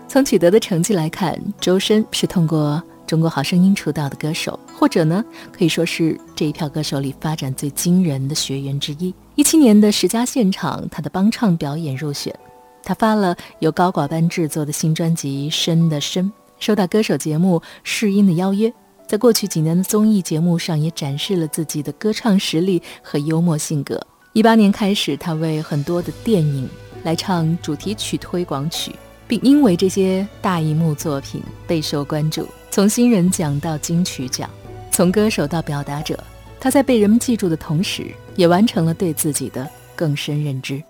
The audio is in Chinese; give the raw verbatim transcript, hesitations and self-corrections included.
从取得的成绩来看，周深是通过中国好声音出道的歌手，或者呢，可以说是这一票歌手里发展最惊人的学员之一。一七年的十佳现场，他的帮唱表演入选，他发了由高寡班制作的新专辑《深的深》，收到歌手节目试音的邀约，在过去几年的综艺节目上也展示了自己的歌唱实力和幽默性格。一八年开始，他为很多的电影来唱主题曲推广曲，并因为这些大荧幕作品备受关注，从新人奖到金曲奖，从歌手到表达者，他在被人们记住的同时，也完成了对自己的更深认知。